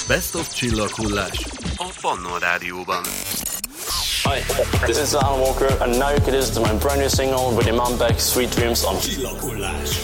Best of Csillaghullás a Pannon Rádióban. Hi, this is Alan Walker, and now you can listen to my brand new single with Imam Beck, Sweet Dreams on Csillaghullás.